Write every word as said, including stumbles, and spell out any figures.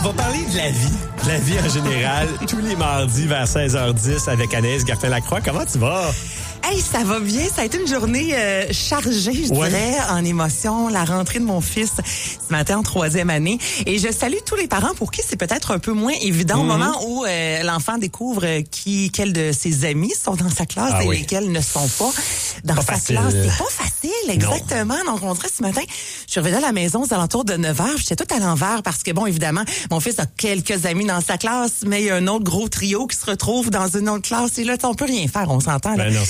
on va parler de la vie, de la vie en général, tous les mardis vers seize heures dix avec Anaïs Gertin-Lacroix. Comment tu vas? Hey, ça va bien. Ça a été une journée euh, chargée, je ouais. dirais, en émotions. La rentrée de mon fils ce matin en troisième année. Et je salue tous les parents pour qui c'est peut-être un peu moins évident mm-hmm. au moment où euh, l'enfant découvre qui, quels de ses amis sont dans sa classe ah, et oui. lesquels ne sont pas dans pas sa facile. classe. C'est pas facile, exactement. Non. Donc, on dirait ce matin, je suis revenue à la maison aux alentours de neuf heures. J'étais tout à l'envers parce que, bon, évidemment, mon fils a quelques amis dans sa classe, mais il y a un autre gros trio qui se retrouve dans une autre classe. Et là, on peut rien faire, on s'entend. Là. Ben non,